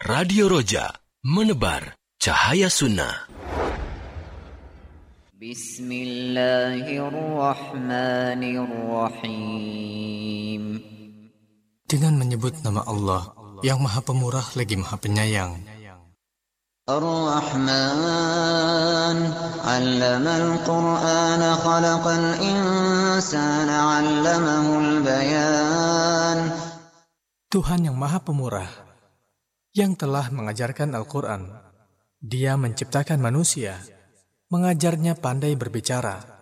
Radio Roja, menebar cahaya sunnah. Bismillahirrahmanirrahim. Dengan menyebut nama Allah yang Maha Pemurah lagi Maha Penyayang. Ar-Rahman 'allamal Qur'ana khalaqal insana 'allamahul bayan. Tuhan yang Maha Pemurah yang telah mengajarkan Al-Quran. Dia menciptakan manusia, mengajarnya pandai berbicara.